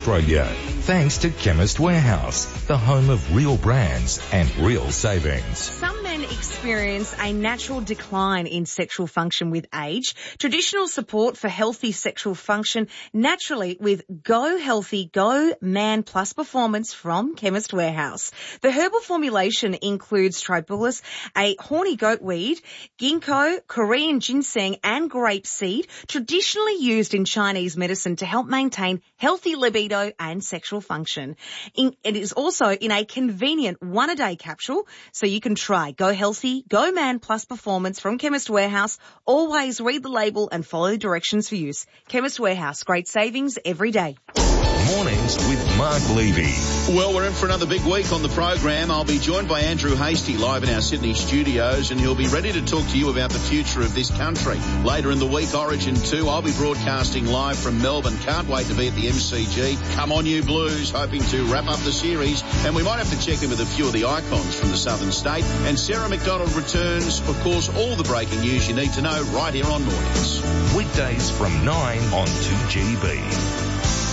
Australia. Thanks to Chemist Warehouse, the home of real brands and real savings. Some men experience a natural decline in sexual function with age. Traditional support for healthy sexual function naturally with Go Healthy, Go Man Plus Performance from Chemist Warehouse. The herbal formulation includes tribulus, a horny goat weed, ginkgo, Korean ginseng and grapeseed, traditionally used in Chinese medicine to help maintain healthy libido and sexual function. It is also in a convenient one-a-day capsule, so you can try Go Healthy, Go Man Plus Performance from Chemist Warehouse. Always read the label and follow the directions for use. Chemist Warehouse, great savings every day. Mornings with Mark Levy. Well, we're in for another big week on the program. I'll be joined by Andrew Hastie live in our Sydney studios, and he'll be ready to talk to you about the future of this country. Later in the week, Origin 2, I'll be broadcasting live from Melbourne. Can't wait to be at the MCG. Come on, you Blues, hoping to wrap up the series. And we might have to check in with a few of the icons from the Southern State. And Sarah McDonald returns. Of course, all the breaking news you need to know right here on Mornings. Weekdays from 9 on 2GB.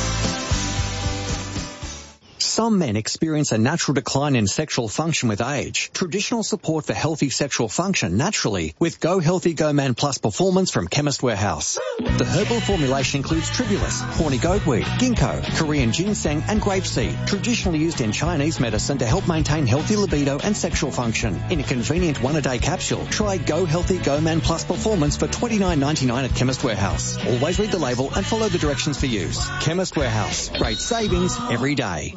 Some men experience a natural decline in sexual function with age. Traditional support for healthy sexual function naturally with Go Healthy, Go Man Plus Performance from Chemist Warehouse. The herbal formulation includes tribulus, horny goatweed, ginkgo, Korean ginseng and grapeseed, traditionally used in Chinese medicine to help maintain healthy libido and sexual function. In a convenient one-a-day capsule, try Go Healthy, Go Man Plus Performance for $29.99 at Chemist Warehouse. Always read the label and follow the directions for use. Chemist Warehouse. Great savings every day.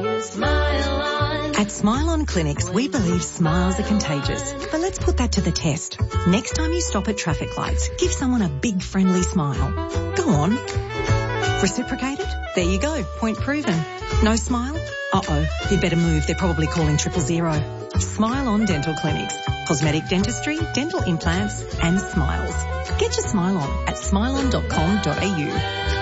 At Smile On Clinics, we believe smiles are contagious. But let's put that to the test. Next time you stop at traffic lights, give someone a big friendly smile. Go on. Reciprocated? There you go. Point proven. No smile? Uh-oh. You'd better move. They're probably calling 000. Smile On Dental Clinics. Cosmetic dentistry, dental implants and smiles. Get your smile on at smileon.com.au.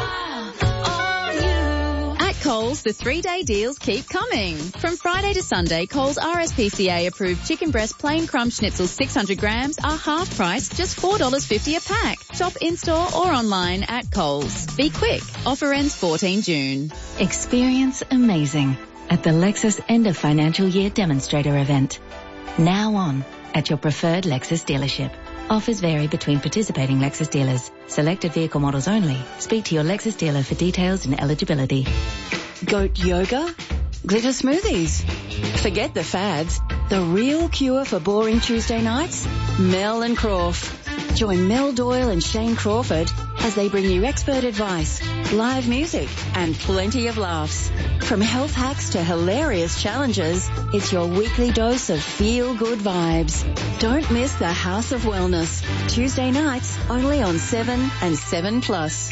Coles, the 3-day deals keep coming. From Friday to Sunday, Coles RSPCA-approved chicken breast plain crumb schnitzels 600 grams are half price, just $4.50 a pack. Shop in-store or online at Coles. Be quick. Offer ends 14 June. Experience amazing at the Lexus End of Financial Year Demonstrator event. Now on at your preferred Lexus dealership. Offers vary between participating Lexus dealers. Selected vehicle models only. Speak to your Lexus dealer for details and eligibility. Goat yoga? Glitter smoothies? Forget the fads. The real cure for boring Tuesday nights? Mel and Croft. Join Mel Doyle and Shane Crawford as they bring you expert advice, live music and plenty of laughs. From health hacks to hilarious challenges, it's your weekly dose of feel-good vibes. Don't miss the House of Wellness. Tuesday nights only on 7 and 7+.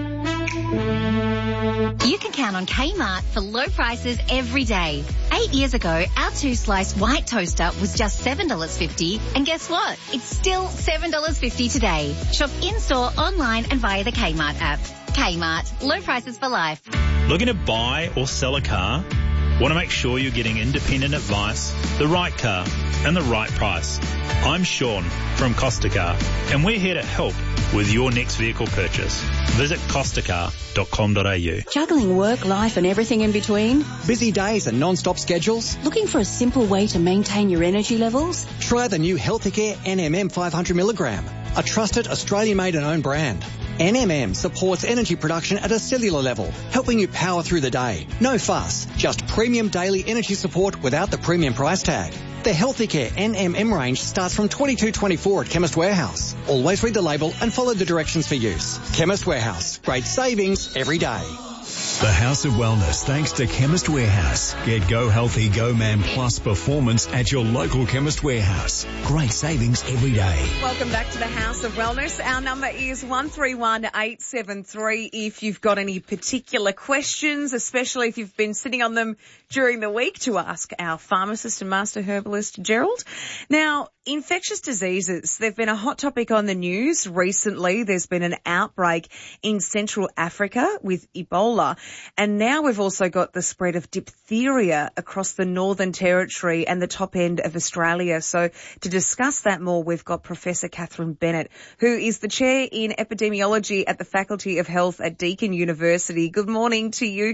You can count on Kmart for low prices every day. 8 years ago, our 2-slice white toaster was just $7.50, and guess what? It's still $7.50 today. Shop in-store, online and via the Kmart app. Kmart, low prices for life. Looking to buy or sell a car? Want to make sure you're getting independent advice, the right car and the right price. I'm Sean from Costa Car, and we're here to help with your next vehicle purchase. Visit costacar.com.au. Juggling work, life and everything in between? Busy days and non-stop schedules? Looking for a simple way to maintain your energy levels? Try the new Healthicare NMM 500mg, a trusted Australian-made and owned brand. NMM supports energy production at a cellular level, helping you power through the day. No fuss, just premium daily energy support without the premium price tag. The Healthicare NMM range starts from $22.24 at Chemist Warehouse. Always read the label and follow the directions for use. Chemist Warehouse. Great savings every day. The House of Wellness, thanks to Chemist Warehouse. Get Go Healthy, Go Man Plus Performance at your local Chemist Warehouse. Great savings every day. Welcome back to the House of Wellness. Our number is 131873 if you've got any particular questions, especially if you've been sitting on them during the week, to ask our pharmacist and master herbalist, Gerald. Now, infectious diseases, they've been a hot topic on the news recently. There's been an outbreak in Central Africa with Ebola. And now we've also got the spread of diphtheria across the Northern Territory and the top end of Australia. So to discuss that more, we've got Professor Catherine Bennett, who is the Chair in Epidemiology at the Faculty of Health at Deakin University. Good morning to you,